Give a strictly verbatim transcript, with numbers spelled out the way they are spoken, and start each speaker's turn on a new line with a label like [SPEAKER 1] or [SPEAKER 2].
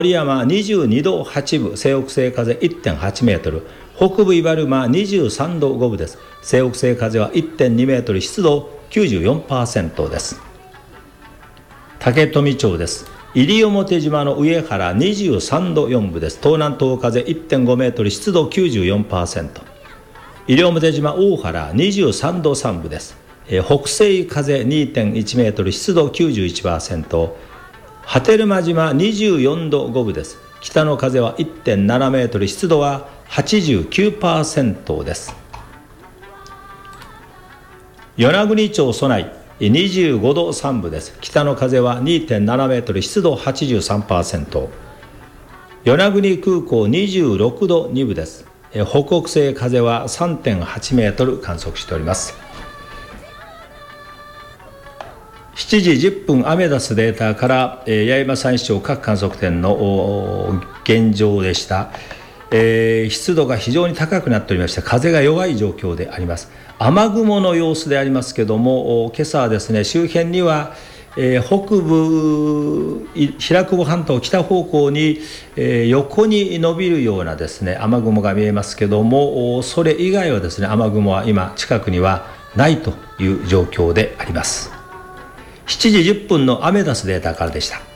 [SPEAKER 1] 森山にじゅうにどはちぶ、西北西風 いってんはちメートル、北部伊原間にじゅうさんどごぶです。西北西風は いってんにメートル、湿度 きゅうじゅうよんパーセント です。竹富町です。西表島の上原にじゅうさんどよんぶです。東南東風 いってんごメートル、湿度 きゅうじゅうよんパーセント。西表島大原にじゅうさんどさんぶです。えー、北西風 にてんいちメートル、湿度 きゅうじゅういちパーセント。波照間島にじゅうよんどごぶです。北の風は いってんななメートル、湿度は はちじゅうきゅうパーセント です。与那国町蘇内にじゅうごどさんぶです。北の風は にてんななメートル、湿度 はちじゅうさんパーセント。与那国空港にじゅうろくどにぶです。北北西風は さんてんはちメートル観測しております。しちじじゅっぷんアメダスデータから、えー、八重山山市町各観測点の現状でした。えー、湿度が非常に高くなっておりまして、風が弱い状況であります。雨雲の様子でありますけども、今朝はですね、周辺には、えー、北部平久保半島北方向に、えー、横に伸びるようなですね雨雲が見えますけども、それ以外はですね雨雲は今近くにはないという状況であります。しちじじゅっぷんのアメダスデータからでした。